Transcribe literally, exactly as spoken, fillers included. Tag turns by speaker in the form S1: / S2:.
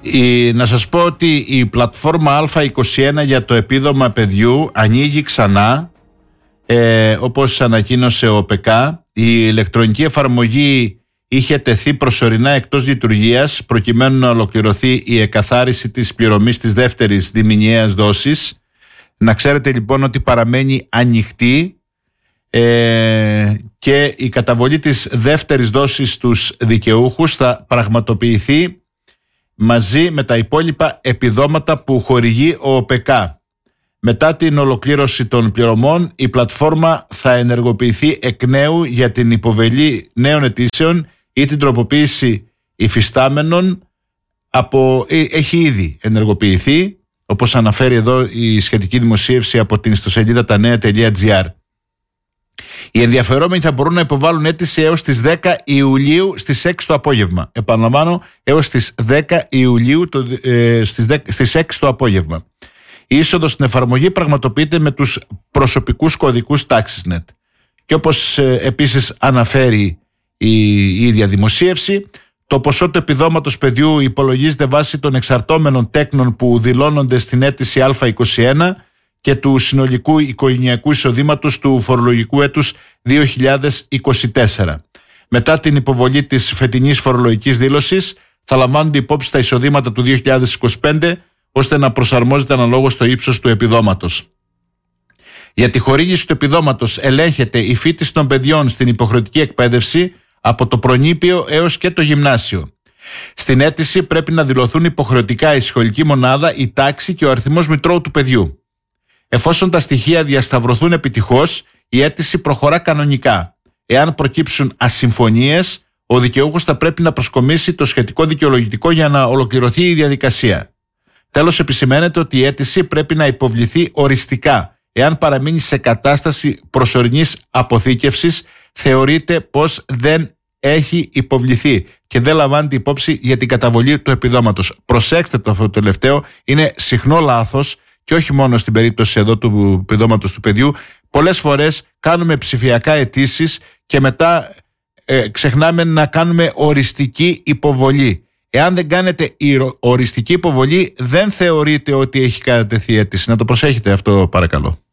S1: Η, να σας πω ότι η πλατφόρμα Α είκοσι ένα για το επίδομα παιδιού ανοίγει ξανά, ε, όπως ανακοίνωσε ο ΠΕΚΑ. Η ηλεκτρονική εφαρμογή είχε τεθεί προσωρινά εκτός λειτουργίας προκειμένου να ολοκληρωθεί η εκαθάριση της πληρωμής της δεύτερης διμηνιαίας δόσης. Να ξέρετε λοιπόν ότι παραμένει ανοιχτή ε, και η καταβολή της δεύτερης δόσης στους δικαιούχους θα πραγματοποιηθεί μαζί με τα υπόλοιπα επιδόματα που χορηγεί ο ΠΕΚΑ. Μετά την ολοκλήρωση των πληρωμών, η πλατφόρμα θα ενεργοποιηθεί εκ νέου για την υποβολή νέων αιτήσεων ή την τροποποίηση υφιστάμενων. Από, έχει ήδη ενεργοποιηθεί, όπως αναφέρει εδώ η σχετική δημοσίευση από την ιστοσελίδα τανέα τελεία τζι άρ. Οι ενδιαφερόμενοι θα μπορούν να υποβάλουν αίτηση έως τις δέκα Ιουλίου στις έξι το απόγευμα. Επαναλαμβάνω, έως τις δέκα Ιουλίου το, ε, στις, δέκα, στις έξι το απόγευμα. Η είσοδος στην εφαρμογή πραγματοποιείται με τους προσωπικούς κωδικούς TaxisNet. Και όπως ε, επίσης αναφέρει η, η ίδια δημοσίευση, το ποσό του επιδόματος παιδιού υπολογίζεται βάσει των εξαρτώμενων τέκνων που δηλώνονται στην αίτηση Α είκοσι ένα και του συνολικού οικογενειακού εισοδήματος του φορολογικού έτους δύο χιλιάδες είκοσι τέσσερα. Μετά την υποβολή της φετινής φορολογικής δήλωσης θα λαμβάνονται υπόψη τα εισοδήματα του δύο χιλιάδες είκοσι πέντε ώστε να προσαρμόζεται αναλόγως στο ύψος του επιδόματος. Για τη χορήγηση του επιδόματος ελέγχεται η φοιτηση των παιδιών στην υποχρεωτική εκπαίδευση από το προνήπιο έως και το γυμνάσιο. Στην αίτηση πρέπει να δηλωθούν υποχρεωτικά η σχολική μονάδα, η τάξη και ο αριθμός μητρώου του παιδιού. Εφόσον τα στοιχεία διασταυρωθούν επιτυχώς, η αίτηση προχωρά κανονικά. Εάν προκύψουν ασυμφωνίες, ο δικαιούχος θα πρέπει να προσκομίσει το σχετικό δικαιολογητικό για να ολοκληρωθεί η διαδικασία. Τέλος, επισημαίνεται ότι η αίτηση πρέπει να υποβληθεί οριστικά. Εάν παραμείνει σε κατάσταση προσωρινής αποθήκευσης, θεωρείται πως δεν έχει υποβληθεί και δεν λαμβάνεται υπόψη για την καταβολή του επιδόματος. Προσέξτε το αυτό το τελευταίο, είναι συχνό λάθος και όχι μόνο στην περίπτωση εδώ του επιδόματος του παιδιού. Πολλές φορές κάνουμε ψηφιακά αιτήσεις και μετά ε, ξεχνάμε να κάνουμε οριστική υποβολή. Εάν δεν κάνετε η οριστική υποβολή, δεν θεωρείτε ότι έχει κατατεθεί αίτηση. Να το προσέχετε αυτό, παρακαλώ.